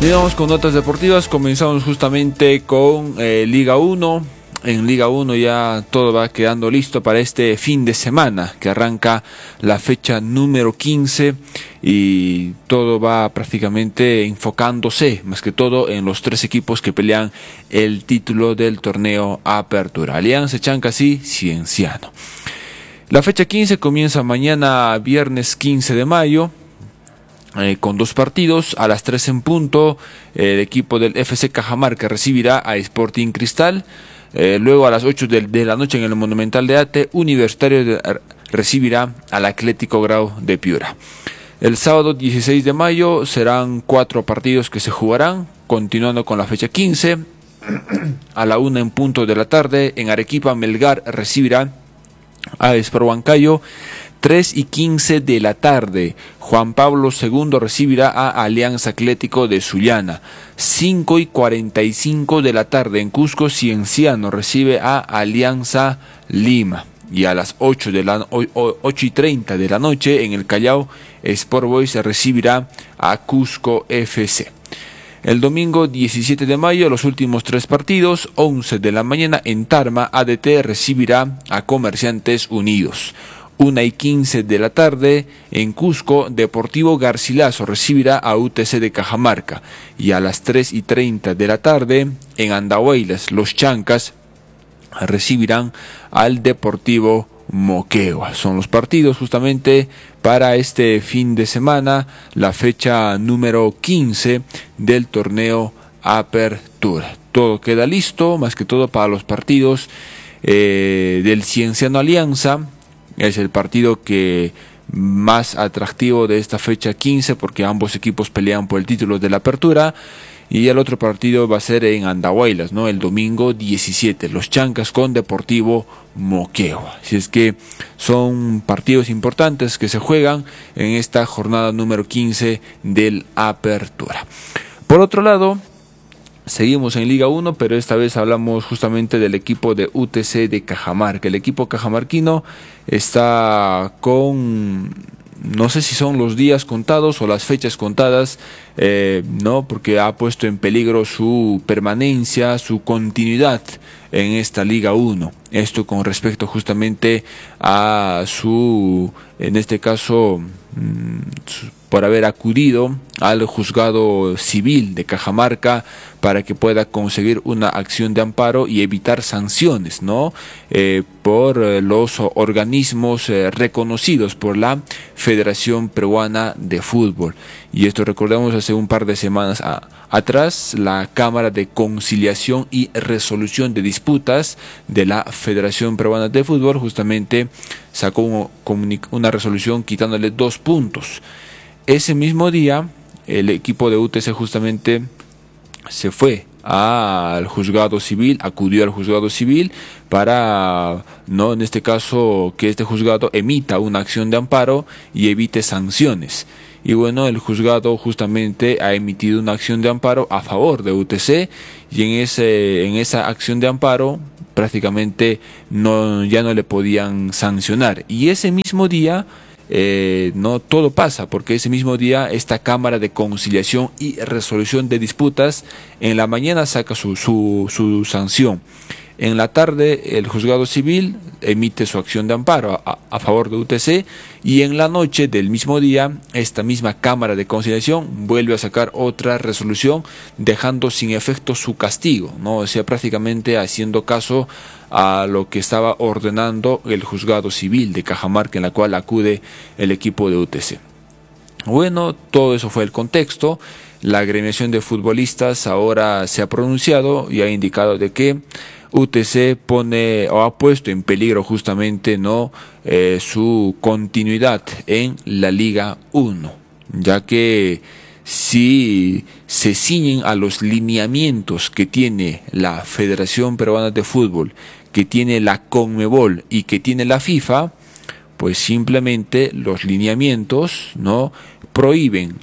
Y vamos con notas deportivas. Comenzamos justamente con Liga 1. En Liga 1 ya todo va quedando listo para este fin de semana que arranca la fecha número 15 y todo va prácticamente enfocándose más que todo en los tres equipos que pelean el título del torneo Apertura: Alianza, Chancas y Cienciano. La fecha 15 comienza mañana viernes 15 de mayo. Con dos partidos. A las 3 en punto, el equipo del FC Cajamarca recibirá a Sporting Cristal. Luego a las 8 de la noche en el Monumental de Ate, Universitario recibirá al Atlético Grau de Piura. El sábado 16 de mayo serán 4 partidos que se jugarán, continuando con la fecha 15. A la 1 en punto de la tarde, en Arequipa, Melgar recibirá a Sport Huancayo. 3 y 15 de la tarde, Juan Pablo II recibirá a Alianza Atlético de Sullana. 5 y 45 de la tarde, en Cusco, Cienciano recibe a Alianza Lima. Y a las 8 y 30 de la noche, en el Callao, Sport Boys recibirá a Cusco FC. El domingo 17 de mayo, los últimos 3 partidos. 11 de la mañana, en Tarma, ADT recibirá a Comerciantes Unidos. 1 y 15 de la tarde, en Cusco, Deportivo Garcilaso recibirá a UTC de Cajamarca. Y a las 3 y 30 de la tarde, en Andahuaylas, los Chancas recibirán al Deportivo Moquegua. Son los partidos justamente para este fin de semana, la fecha número 15 del torneo Apertura. Todo queda listo, más que todo para los partidos del Cienciano Alianza. Es el partido que más atractivo de esta fecha 15, porque ambos equipos pelean por el título de la Apertura. Y el otro partido va a ser en Andahuaylas, ¿no? El domingo 17, los Chancas con Deportivo Moquegua. Así es que son partidos importantes que se juegan en esta jornada número 15 del Apertura. Por otro lado, seguimos en Liga 1, pero esta vez hablamos justamente del equipo de UTC de Cajamarca. El equipo cajamarquino está con, no sé si son los días contados o las fechas contadas, no, porque ha puesto en peligro su permanencia, su continuidad en esta Liga 1. Esto con respecto justamente a su, en este caso, por haber acudido al juzgado civil de Cajamarca para que pueda conseguir una acción de amparo y evitar sanciones, ¿no? Por los organismos reconocidos por la Federación Peruana de Fútbol. Y esto recordamos hace un par de semanas atrás, la Cámara de Conciliación y Resolución de Disputas de la Federación Peruana de Fútbol justamente sacó una resolución quitándole 2 puntos. Ese mismo día, el equipo de UTC justamente se fue al juzgado civil, acudió al juzgado civil para, no, en este caso, que este juzgado emita una acción de amparo y evite sanciones. Y bueno, el juzgado justamente ha emitido una acción de amparo a favor de UTC y en esa acción de amparo prácticamente ya no le podían sancionar. Y ese mismo día no todo pasa, porque ese mismo día esta Cámara de Conciliación y Resolución de Disputas en la mañana saca su sanción. En la tarde el juzgado civil emite su acción de amparo a favor de UTC y en la noche del mismo día esta misma Cámara de Conciliación vuelve a sacar otra resolución dejando sin efecto su castigo, ¿no? O sea, prácticamente haciendo caso a lo que estaba ordenando el juzgado civil de Cajamarca, en la cual acude el equipo de UTC. Bueno, todo eso fue el contexto. La agremiación de futbolistas ahora se ha pronunciado y ha indicado de que UTC pone o ha puesto en peligro justamente su continuidad en la Liga 1, ya que si se ciñen a los lineamientos que tiene la Federación Peruana de Fútbol, que tiene la Conmebol y que tiene la FIFA, pues simplemente los lineamientos prohíben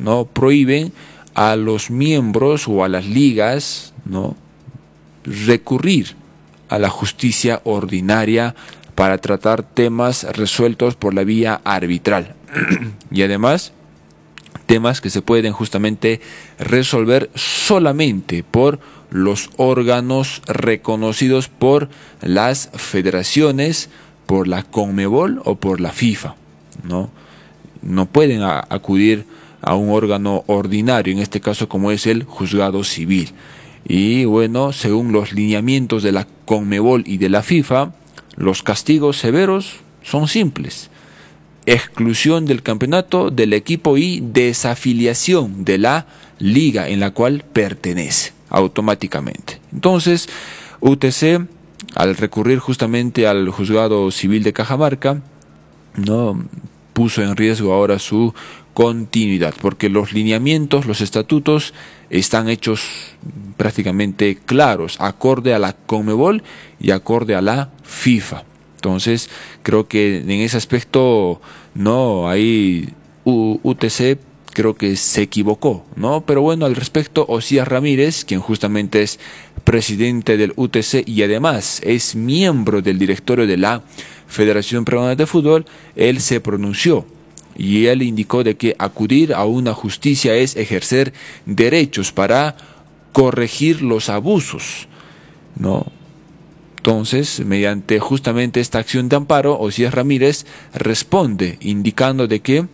a los miembros o a las ligas recurrir a la justicia ordinaria para tratar temas resueltos por la vía arbitral. Y además temas que se pueden justamente resolver solamente por los órganos reconocidos por las federaciones, por la CONMEBOL o por la FIFA, ¿no? No pueden acudir a un órgano ordinario, en este caso como es el juzgado civil. Y bueno, según los lineamientos de la CONMEBOL y de la FIFA, los castigos severos son simples: exclusión del campeonato, del equipo y desafiliación de la liga en la cual pertenece automáticamente. Entonces, UTC, al recurrir justamente al juzgado civil de Cajamarca, no puso en riesgo ahora su continuidad, porque los lineamientos, los estatutos están hechos prácticamente claros, acorde a la CONMEBOL y acorde a la FIFA. Entonces, creo que en ese aspecto, no, ahí UTC creo que se equivocó, ¿no? Pero bueno, al respecto, Osías Ramírez, quien justamente es presidente del UTC y además es miembro del directorio de la Federación Peruana de Fútbol, él se pronunció y él indicó de que acudir a una justicia es ejercer derechos para corregir los abusos, ¿no? Entonces, mediante justamente esta acción de amparo, Osías Ramírez responde indicando de que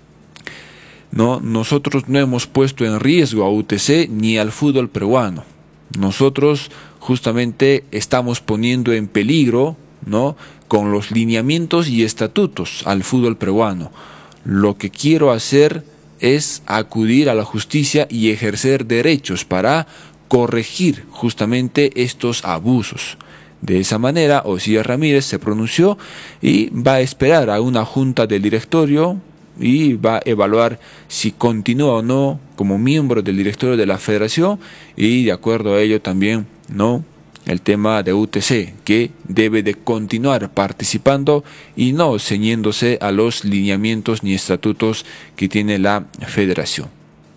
nosotros no hemos puesto en riesgo a UTC ni al fútbol peruano. Nosotros justamente estamos poniendo en peligro, ¿no?, con los lineamientos y estatutos al fútbol peruano. Lo que quiero hacer es acudir a la justicia y ejercer derechos para corregir justamente estos abusos. De esa manera, Osías Ramírez se pronunció y va a esperar a una junta del directorio y va a evaluar si continúa o no como miembro del directorio de la federación, y de acuerdo a ello también, ¿no?, el tema de UTC, que debe de continuar participando y no ceñiéndose a los lineamientos ni estatutos que tiene la federación.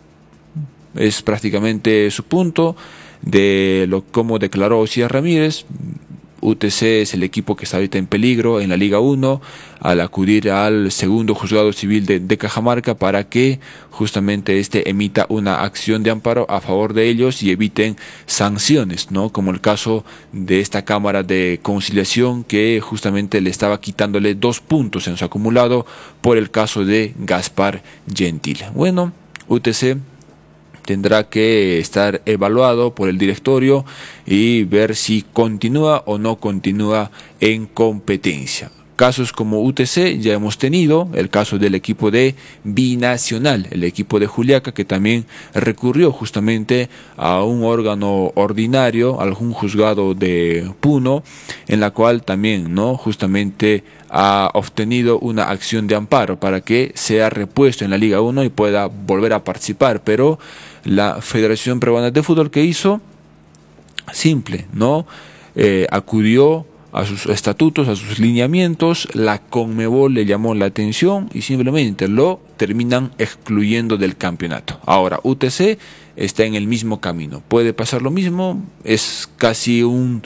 Es prácticamente su punto de como declaró Osías Ramírez. UTC es el equipo que está ahorita en peligro en la Liga 1 al acudir al segundo juzgado civil de Cajamarca para que justamente emita una acción de amparo a favor de ellos y eviten sanciones, ¿no?, como el caso de esta Cámara de Conciliación, que justamente le estaba quitándole 2 puntos en su acumulado por el caso de Gaspar Gentil. Bueno, UTC tendrá que estar evaluado por el directorio y ver si continúa o no continúa en competencia. Casos como UTC ya hemos tenido, el caso del equipo de Binacional, el equipo de Juliaca, que también recurrió justamente a un órgano ordinario, a algún juzgado de Puno, en la cual también, ¿no?, justamente ha obtenido una acción de amparo para que sea repuesto en la Liga 1 y pueda volver a participar. Pero la Federación Peruana de Fútbol, ¿qué hizo? Simple, ¿no? Acudió a sus estatutos, a sus lineamientos, la CONMEBOL le llamó la atención y simplemente lo terminan excluyendo del campeonato. Ahora, UTC está en el mismo camino. ¿Puede pasar lo mismo? Es casi un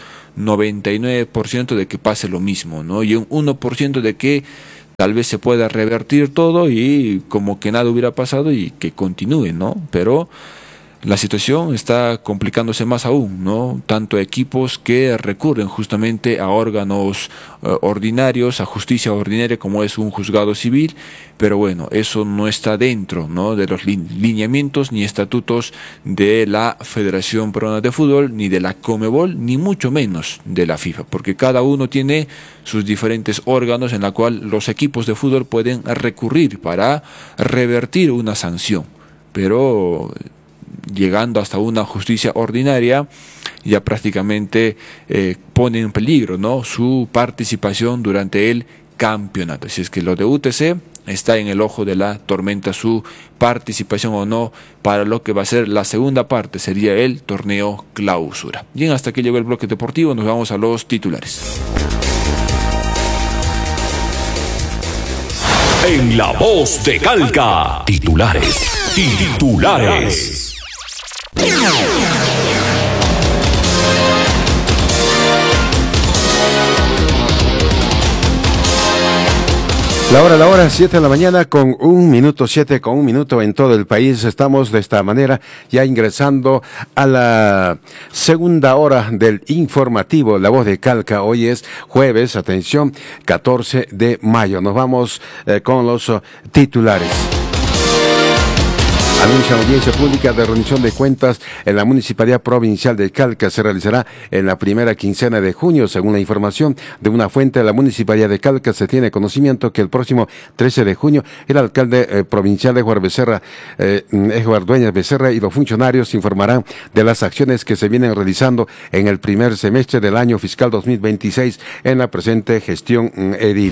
99% de que pase lo mismo, ¿no? Y un 1% de que tal vez se pueda revertir todo y como que nada hubiera pasado y que continúe, ¿no? Pero la situación está complicándose más aún, ¿no? Tanto equipos que recurren justamente a órganos ordinarios, a justicia ordinaria como es un juzgado civil, pero bueno, eso no está dentro, ¿no?, de los lineamientos ni estatutos de la Federación Peruana de Fútbol, ni de la CONMEBOL, ni mucho menos de la FIFA, porque cada uno tiene sus diferentes órganos en la cual los equipos de fútbol pueden recurrir para revertir una sanción, pero llegando hasta una justicia ordinaria ya prácticamente pone en peligro, ¿no?, su participación durante el campeonato. Así es que lo de UTC está en el ojo de la tormenta, su participación o no para lo que va a ser la segunda parte, sería el torneo clausura. Bien, hasta aquí llegó el bloque deportivo, nos vamos a los titulares. En la voz de Calca, titulares. La hora, 7 de la mañana con 1 minuto, 7 con 1 minuto en todo el país. Estamos de esta manera ya ingresando a la segunda hora del informativo La Voz de Calca. Hoy es jueves, atención, 14 de mayo. Nos vamos con los titulares. Anuncia audiencia pública de rendición de cuentas en la Municipalidad Provincial de Calca. Se realizará en la primera quincena de junio. Según la información de una fuente de la Municipalidad de Calca, se tiene conocimiento que el próximo 13 de junio el alcalde provincial Edward Becerra, Edward Dueñas Becerra, y los funcionarios informarán de las acciones que se vienen realizando en el primer semestre del año fiscal 2026 en la presente gestión edil.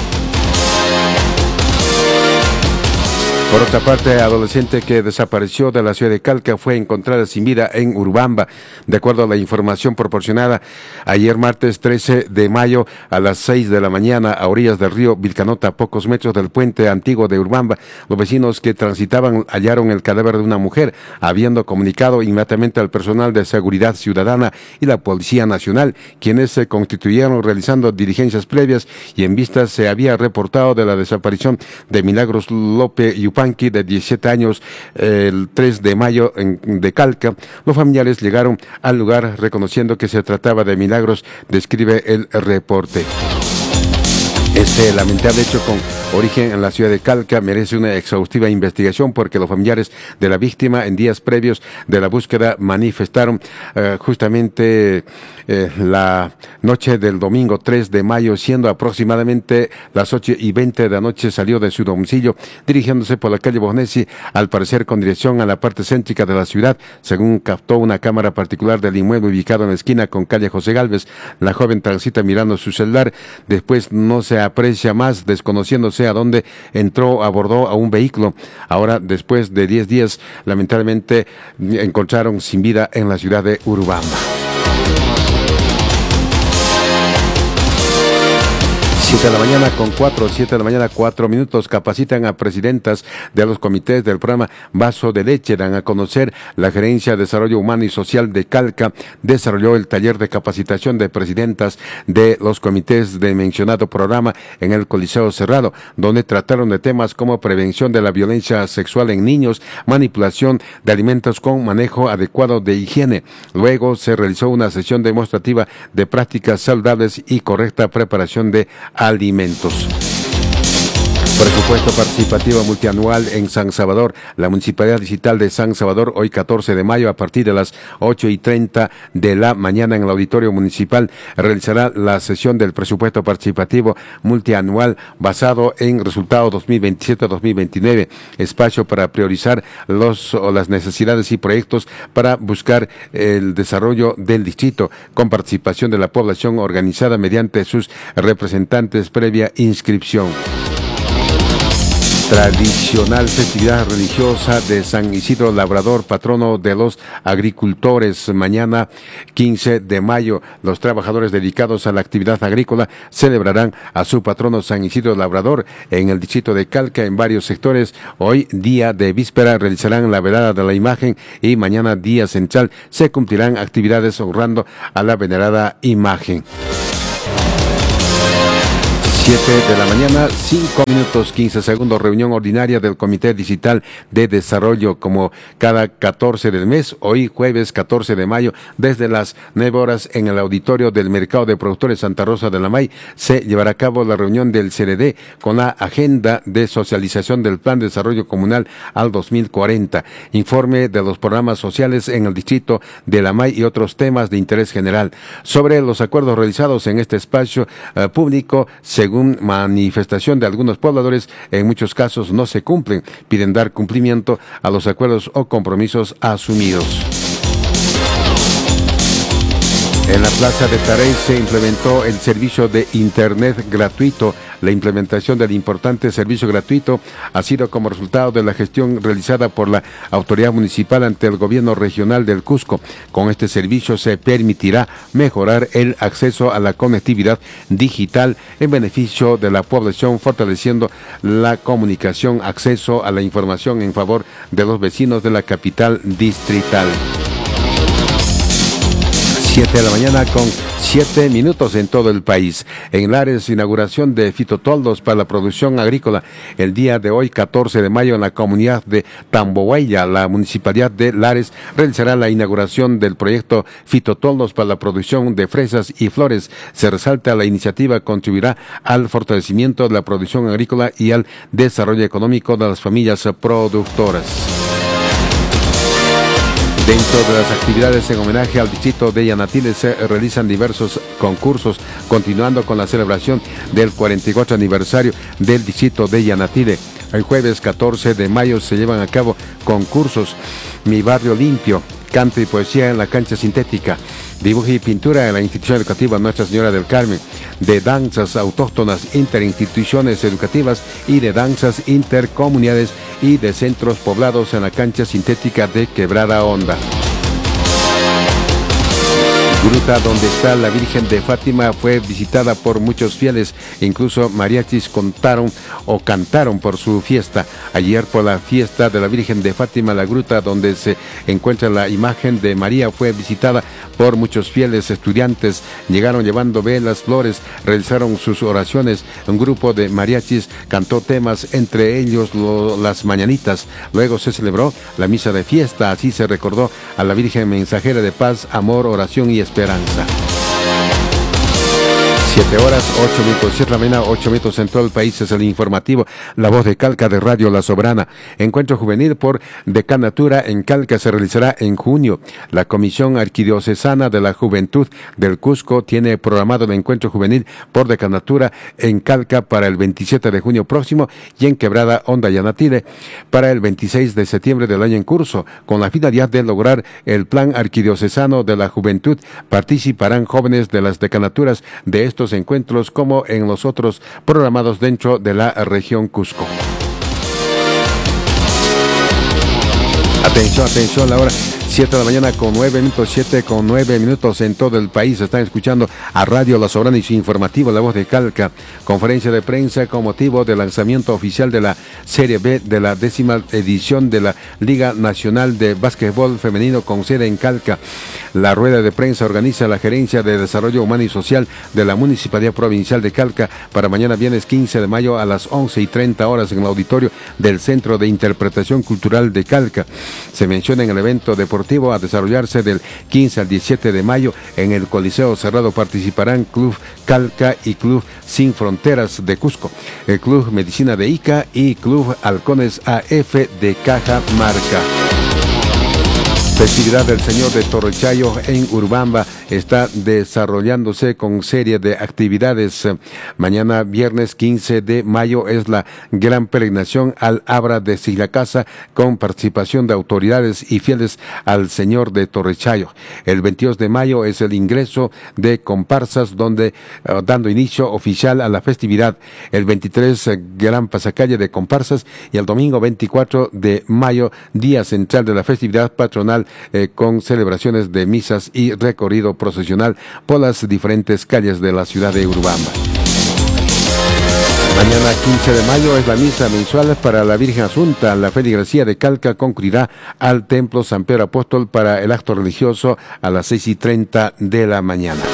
Por otra parte, adolescente que desapareció de la ciudad de Calca fue encontrada sin vida en Urubamba. De acuerdo a la información proporcionada ayer martes 13 de mayo a las 6 de la mañana a orillas del río Vilcanota, a pocos metros del puente antiguo de Urubamba, los vecinos que transitaban hallaron el cadáver de una mujer, habiendo comunicado inmediatamente al personal de seguridad ciudadana y la Policía Nacional, quienes se constituyeron realizando diligencias previas, y en vista se había reportado de la desaparición de Milagros López Yupanqui, de 17 años, el 3 de mayo de Calca. Los familiares llegaron al lugar reconociendo que se trataba de Milagros, describe el reporte. Este lamentable hecho con origen en la ciudad de Calca merece una exhaustiva investigación, porque los familiares de la víctima en días previos de la búsqueda manifestaron justamente la noche del domingo 3 de mayo, siendo aproximadamente las 8:20 de la noche, salió de su domicilio dirigiéndose por la calle Bosnesi, al parecer con dirección a la parte céntrica de la ciudad. Según captó una cámara particular del inmueble ubicado en la esquina con calle José Gálvez, la joven transita mirando su celular. Después no se aprecia más, desconociéndose a dónde entró, abordó a un vehículo. Ahora, después de 10 días, lamentablemente encontraron sin vida en la ciudad de Urubamba. 7 de la mañana con 4 minutos. Capacitan a presidentas de los comités del programa Vaso de Leche. Dan a conocer la Gerencia de Desarrollo Humano y Social de Calca desarrolló el taller de capacitación de presidentas de los comités de mencionado programa en el Coliseo Cerrado, donde trataron de temas como prevención de la violencia sexual en niños, manipulación de alimentos con manejo adecuado de higiene. Luego se realizó una sesión demostrativa de prácticas saludables y correcta preparación de alimentos. Presupuesto participativo multianual en San Salvador. La Municipalidad Distrital de San Salvador, hoy 14 de mayo, a partir de las 8:30 de la mañana en el Auditorio Municipal, realizará la sesión del presupuesto participativo multianual basado en resultados 2027-2029. Espacio para priorizar las necesidades y proyectos para buscar el desarrollo del distrito, con participación de la población organizada mediante sus representantes previa inscripción. Tradicional festividad religiosa de San Isidro Labrador, patrono de los agricultores. Mañana 15 de mayo, los trabajadores dedicados a la actividad agrícola celebrarán a su patrono San Isidro Labrador en el distrito de Calca en varios sectores. Hoy, día de víspera, realizarán la velada de la imagen, y mañana, día central, se cumplirán actividades honrando a la venerada imagen. 7 de la mañana, 5 minutos 15 segundos, reunión ordinaria del Comité Distrital de Desarrollo, como cada 14 del mes, hoy jueves 14 de mayo, desde las 9 horas en el auditorio del Mercado de Productores Santa Rosa de la May, se llevará a cabo la reunión del CDD con la agenda de socialización del Plan de Desarrollo Comunal al 2040, informe de los programas sociales en el distrito de la May y otros temas de interés general. Sobre los acuerdos realizados en este espacio público, según manifestación de algunos pobladores, en muchos casos no se cumplen. Piden dar cumplimiento a los acuerdos o compromisos asumidos. En la plaza de Tarey se implementó el servicio de Internet gratuito. La implementación del importante servicio gratuito ha sido como resultado de la gestión realizada por la autoridad municipal ante el gobierno regional del Cusco. Con este servicio se permitirá mejorar el acceso a la conectividad digital en beneficio de la población, fortaleciendo la comunicación, acceso a la información en favor de los vecinos de la capital distrital. 7 de la mañana con 7 minutos en todo el país. En Lares, inauguración de fitotoldos para la producción agrícola. El día de hoy, 14 de mayo, en la comunidad de Tambohuaya, la municipalidad de Lares realizará la inauguración del proyecto fitotoldos para la producción de fresas y flores. Se resalta la iniciativa contribuirá al fortalecimiento de la producción agrícola y al desarrollo económico de las familias productoras. Dentro de las actividades en homenaje al distrito de Yanatile se realizan diversos concursos, continuando con la celebración del 44 aniversario del distrito de Yanatile. El jueves 14 de mayo se llevan a cabo concursos: Mi Barrio Limpio, canto y poesía en la cancha sintética, dibujo y pintura en la institución educativa Nuestra Señora del Carmen, de danzas autóctonas interinstituciones educativas y de danzas intercomunidades y de centros poblados en la cancha sintética de Quebrada Honda. Gruta donde está la Virgen de Fátima fue visitada por muchos fieles, incluso mariachis cantaron por su fiesta. Ayer, por la fiesta de la Virgen de Fátima, la gruta donde se encuentra la imagen de María fue visitada por muchos fieles. Estudiantes llegaron llevando velas, flores, realizaron sus oraciones. Un grupo de mariachis cantó temas, entre ellos las mañanitas. Luego se celebró la misa de fiesta. Así se recordó a la Virgen mensajera de paz, amor, oración y esperanza. 7 horas, 8 minutos, 7 de la mañana, 8 minutos en todo el país. Es el informativo La Voz de Calca de Radio La Soberana. Encuentro juvenil por decanatura en Calca se realizará en junio. La Comisión Arquidiocesana de la Juventud del Cusco tiene programado el encuentro juvenil por decanatura en Calca para el 27 de junio próximo y en Quebrada Honda Yanatile para el 26 de septiembre del año en curso. Con la finalidad de lograr el Plan Arquidiocesano de la Juventud, participarán jóvenes de las decanaturas de estos encuentros como en los otros programados dentro de la región Cusco. Atención, la hora 7 de la mañana con 9 minutos, 7 con 9 minutos en todo el país. Están escuchando a Radio La Soberana y su informativo La Voz de Calca. Conferencia de prensa con motivo del lanzamiento oficial de la Serie B de la 10ª edición de la Liga Nacional de Básquetbol Femenino con sede en Calca. La rueda de prensa organiza la Gerencia de Desarrollo Humano y Social de la Municipalidad Provincial de Calca para mañana viernes 15 de mayo a las 11:30 horas en el auditorio del Centro de Interpretación Cultural de Calca. Se menciona en el evento deportivo a desarrollarse del 15 al 17 de mayo en el Coliseo Cerrado participarán Club Calca y Club Sin Fronteras de Cusco, el Club Medicina de Ica y Club Halcones AF de Cajamarca. Festividad del Señor de Torrechayo en Urubamba está desarrollándose con serie de actividades. Mañana viernes 15 de mayo es la gran peregrinación al Abra de Silacasa con participación de autoridades y fieles al Señor de Torrechayo. El 22 de mayo es el ingreso de comparsas dando inicio oficial a la festividad. El 23 gran pasacalle de comparsas y el domingo 24 de mayo día central de la festividad patronal con celebraciones de misas y recorrido procesional por las diferentes calles de la ciudad de Urubamba. Mañana 15 de mayo es la misa mensual para la Virgen Asunta. La feligresía de Calca concurrirá al Templo San Pedro Apóstol para el acto religioso a las 6:30 de la mañana.